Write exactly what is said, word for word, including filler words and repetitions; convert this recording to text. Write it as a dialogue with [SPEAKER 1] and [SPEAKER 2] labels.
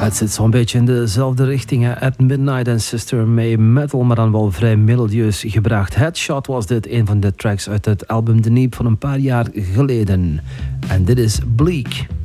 [SPEAKER 1] Het zit zo'n beetje in dezelfde richting. Hè? At Midnight en Sister May Metal, maar dan wel vrij melodieus gebracht. Headshot was dit, een van de tracks uit het album The Neep van een paar jaar geleden. En dit is Bleak.